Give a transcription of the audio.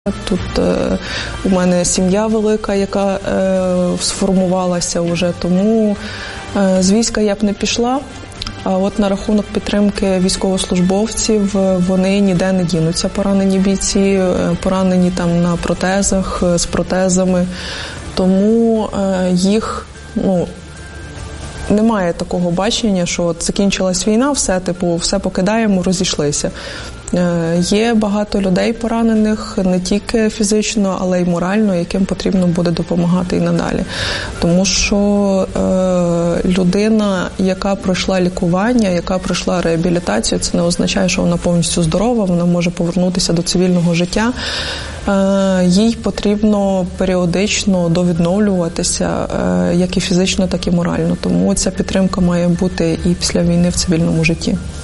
Тут у мене сім'я велика, яка сформувалася вже, тому з війська я б не пішла. А от на рахунок підтримки військовослужбовців, вони ніде не дінуться, поранені бійці, поранені там на протезах, з протезами. Тому їх, немає такого бачення, що от закінчилась війна, все покидаємо, розійшлися. Є багато людей поранених не тільки фізично, але й морально, яким потрібно буде допомагати і надалі. Тому що людина, яка пройшла лікування, яка пройшла реабілітацію, це не означає, що вона повністю здорова, вона може повернутися до цивільного життя. Їй потрібно періодично довідновлюватися, як і фізично, так і морально. Тому ця підтримка має бути і після війни в цивільному житті.